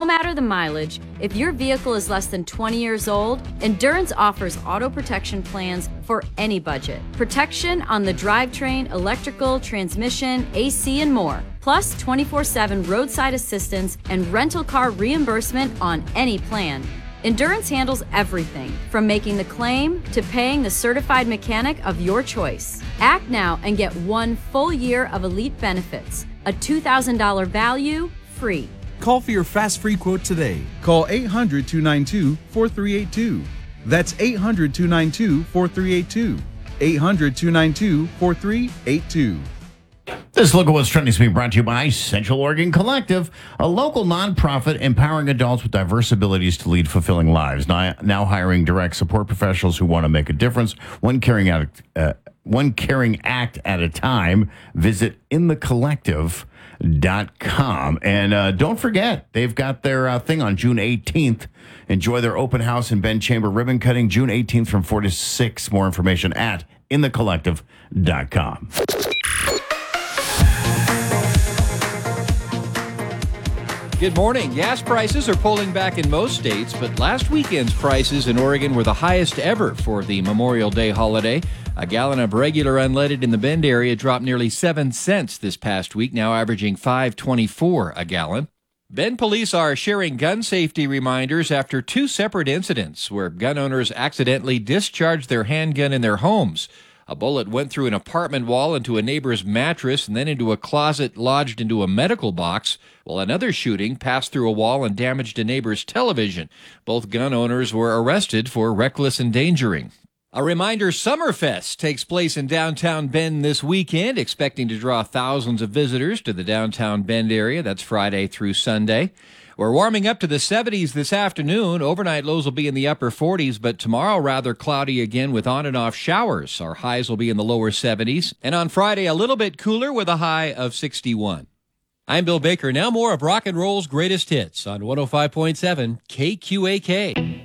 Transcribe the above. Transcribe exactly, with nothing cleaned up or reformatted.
matter the mileage, if your vehicle is less than twenty years old, Endurance offers auto protection plans for any budget. Protection on the drivetrain, electrical, transmission, A C, and more. Plus twenty-four seven roadside assistance and rental car reimbursement on any plan. Endurance handles everything, from making the claim to paying the certified mechanic of your choice. Act now and get one full year of elite benefits. A two thousand dollars value, free. Call for your fast free quote today. Call eight hundred, two nine two, four three eight two. That's eight hundred, two nine two, four three eight two. eight hundred, two nine two, four three eight two. This Look at What's Trending is being brought to you by Central Oregon Collective, a local nonprofit empowering adults with diverse abilities to lead fulfilling lives. Now, now hiring direct support professionals who want to make a difference, one caring out, uh, one caring act at a time. Visit in the collective dot com. And uh, don't forget, they've got their uh, thing on June eighteenth. Enjoy their open house and Ben Chamber ribbon cutting June eighteenth from four to six. More information at in the collective dot com. Good morning. Gas prices are pulling back in most states, but last weekend's prices in Oregon were the highest ever for the Memorial Day holiday. A gallon of regular unleaded in the Bend area dropped nearly seven cents this past week, now averaging five twenty-four a gallon. Bend police are sharing gun safety reminders after two separate incidents where gun owners accidentally discharged their handgun in their homes. A bullet went through an apartment wall into a neighbor's mattress and then into a closet lodged into a medical box, while another shooting passed through a wall and damaged a neighbor's television. Both gun owners were arrested for reckless endangering. A reminder, Summerfest takes place in downtown Bend this weekend, expecting to draw thousands of visitors to the downtown Bend area. That's Friday through Sunday. We're warming up to the seventies this afternoon. Overnight lows will be in the upper forties, but tomorrow rather cloudy again with on and off showers. Our highs will be in the lower seventies. And on Friday, a little bit cooler with a high of sixty-one. I'm Bill Baker. Now more of Rock and Roll's greatest hits on one oh five point seven K Q A K.